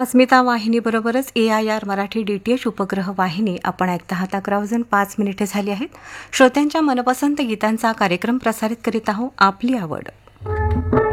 अस्मिता वाहिनीबरोबरच AIR Marathi DTH उपग्रह वाहिनी आपण ऐकता आहात. 11:05 झाली आहेत. श्रोत्यांच्या मनपसंत गीतांचा कार्यक्रम प्रसारित करीत आहोत. आपली आवड.